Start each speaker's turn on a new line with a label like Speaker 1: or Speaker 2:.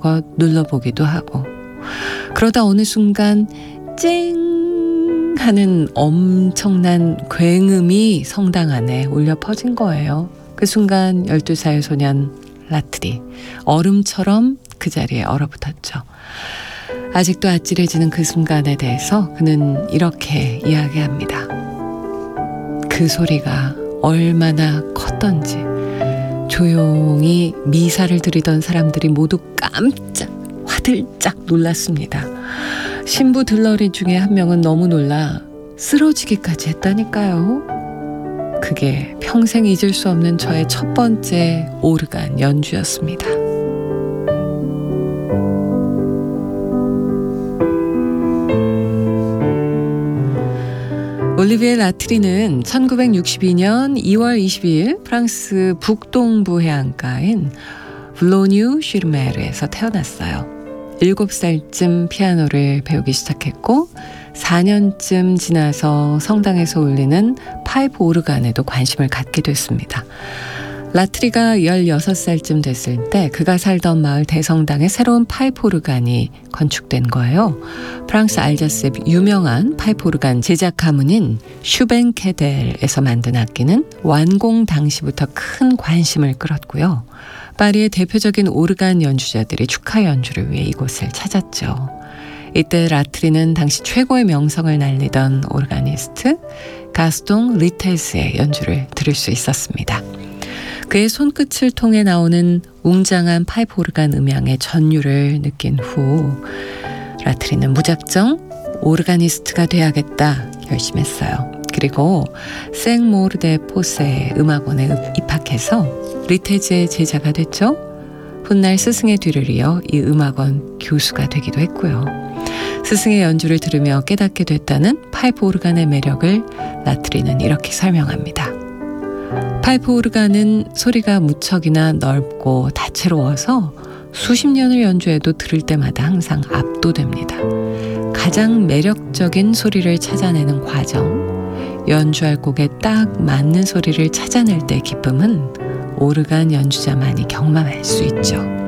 Speaker 1: 이것저것 눌러보기도 하고 그러다 어느 순간 쨍 하는 엄청난 굉음이 성당 안에 울려 퍼진 거예요. 그 순간 12살 소년 라트리 얼음처럼 그 자리에 얼어붙었죠. 아직도 아찔해지는 그 순간에 대해서 그는 이렇게 이야기합니다. 그 소리가 얼마나 컸던지 조용히 미사를 드리던 사람들이 모두 깜짝 화들짝 놀랐습니다. 신부 들러리 중에 한 명은 너무 놀라 쓰러지기까지 했다니까요. 그게 평생 잊을 수 없는 저의 첫 번째 오르간 연주였습니다. 올리비에 라트리는 1962년 2월 22일 프랑스 북동부 해안가인 블로뉴-슈르메르에서 태어났어요. 7살쯤 피아노를 배우기 시작했고 4년쯤 지나서 성당에서 울리는 파이프 오르간에도 관심을 갖게 됐습니다. 라트리가 16살쯤 됐을 때 그가 살던 마을 대성당에 새로운 파이프 오르간이 건축된 거예요. 프랑스 알자스의 유명한 파이프 오르간 제작 가문인 슈벤케델에서 만든 악기는 완공 당시부터 큰 관심을 끌었고요. 파리의 대표적인 오르간 연주자들이 축하 연주를 위해 이곳을 찾았죠. 이때 라트리는 당시 최고의 명성을 날리던 오르가니스트 가스통 리테스의 연주를 들을 수 있었습니다. 그의 손끝을 통해 나오는 웅장한 파이프 오르간 음향의 전율을 느낀 후 라트리는 무작정 오르가니스트가 돼야겠다 결심했어요. 그리고 생모르데 포세 음악원에 입학해서 리테즈의 제자가 됐죠. 훗날 스승의 뒤를 이어 이 음악원 교수가 되기도 했고요. 스승의 연주를 들으며 깨닫게 됐다는 파이프 오르간의 매력을 라트리는 이렇게 설명합니다. 파이프 오르간은 소리가 무척이나 넓고 다채로워서 수십 년을 연주해도 들을 때마다 항상 압도됩니다. 가장 매력적인 소리를 찾아내는 과정, 연주할 곡에 딱 맞는 소리를 찾아낼 때 기쁨은 오르간 연주자만이 경험할 수 있죠.